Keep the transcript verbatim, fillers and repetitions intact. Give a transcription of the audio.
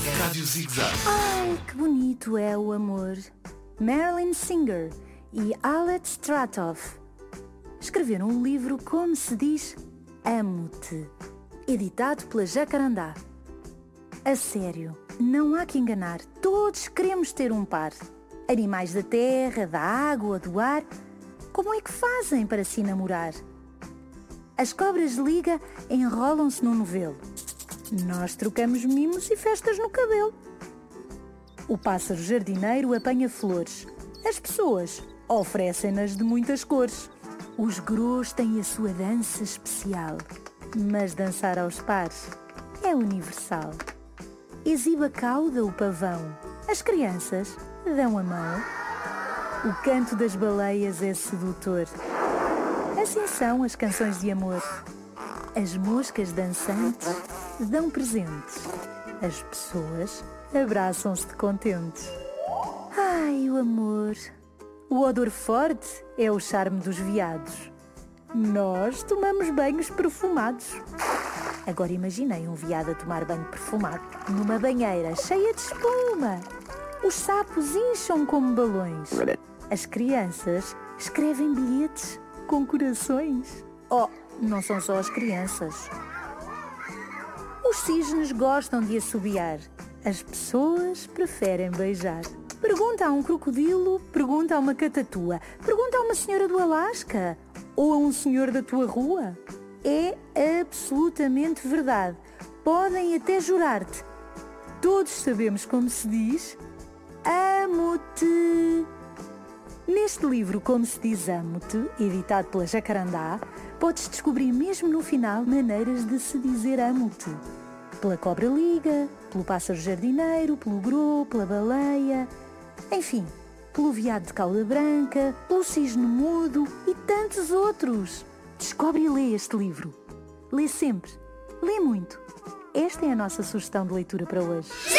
Rádio Zig-Zag. Ai, que bonito é o amor. Marilyn Singer e Alet Stratov escreveram um livro, como se diz, Amo-te, editado pela Jacarandá. A sério, não há que enganar, todos queremos ter um par. Animais da terra, da água, do ar. Como é que fazem para se namorar? As cobras de liga enrolam-se num novelo. Nós trocamos mimos e festas no cabelo. O pássaro jardineiro apanha flores. As pessoas oferecem-nas de muitas cores. Os grôs têm a sua dança especial, mas dançar aos pares é universal. Exibe a cauda o pavão. As crianças dão a mão. O canto das baleias é sedutor. Assim são as canções de amor. As moscas dançantes dão presentes. As pessoas abraçam-se de contentes. Ai, o amor. O odor forte é o charme dos veados. Nós tomamos banhos perfumados. Agora imaginei um veado a tomar banho perfumado numa banheira cheia de espuma. Os sapos incham como balões. As crianças escrevem bilhetes com corações. Oh, não são só as crianças. Os cisnes gostam de assobiar. As pessoas preferem beijar. Pergunta a um crocodilo, pergunta a uma catatua, pergunta a uma senhora do Alasca ou a um senhor da tua rua. É absolutamente verdade. Podem até jurar-te. Todos sabemos como se diz amo-te. Neste livro, como se diz amo-te, editado pela Jacarandá, podes descobrir mesmo no final maneiras de se dizer amo-te. Pela cobra liga, pelo pássaro jardineiro, pelo grô, pela baleia, enfim, pelo veado de cauda branca, pelo cisne mudo e tantos outros. Descobre e lê este livro. Lê sempre. Lê muito. Esta é a nossa sugestão de leitura para hoje.